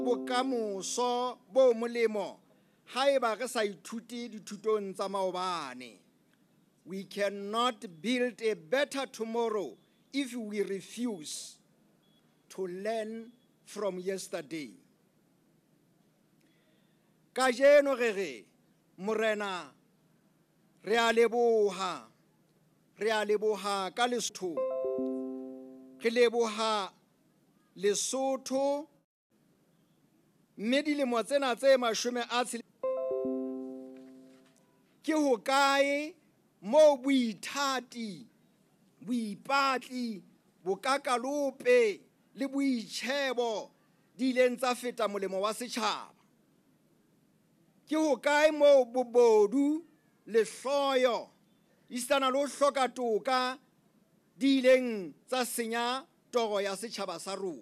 bokamoso bo molemo haeba re sa ithute dithutong tsa maobane. We cannot build a better tomorrow if we refuse to learn from yesterday. Kajeno re morena re a leboha ka Lesotho, re leboha Lesotho mme dilemo tsena tse 60 ke hokae mo boithati, boipatli, bokakalope le boitshebo di ileng tsa feta molemo wa setjhaba. Ke hokae mo bobodu le hloyo isana lo hloka toka di ileng tsa senya toro ya setjhaba sa rona.